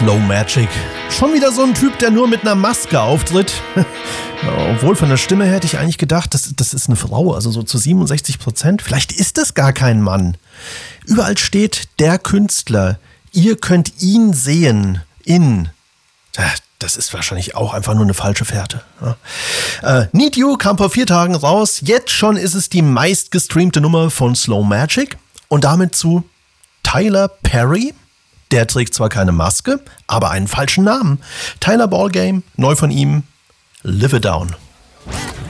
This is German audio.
Slow Magic. Schon wieder so ein Typ, der nur mit einer Maske auftritt. Obwohl von der Stimme her hätte ich eigentlich gedacht, das ist eine Frau, also so zu 67%. Vielleicht ist das gar kein Mann. Überall steht der Künstler. Ihr könnt ihn sehen in... Das ist wahrscheinlich auch einfach nur eine falsche Fährte. Need You kam vor 4 Tagen raus. Jetzt schon ist es die meistgestreamte Nummer von Slow Magic. Und damit zu Tyler Perry. Der trägt zwar keine Maske, aber einen falschen Namen. Tyler Ballgame, neu von ihm, Live It Down.